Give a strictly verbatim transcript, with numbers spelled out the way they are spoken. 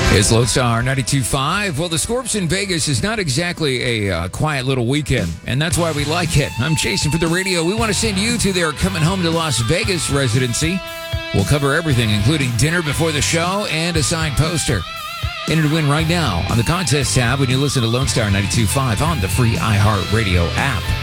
It's Lone Star ninety-two point five. Well, the Scorps in Vegas is not exactly a uh, quiet little weekend, and that's why we like it. I'm Jason for the radio. We want to send you to their Coming Home to Las Vegas residency. We'll cover everything, including dinner before the show and a signed poster. Enter to win right now on the contest tab when you listen to Lone Star ninety-two point five on the free iHeartRadio app.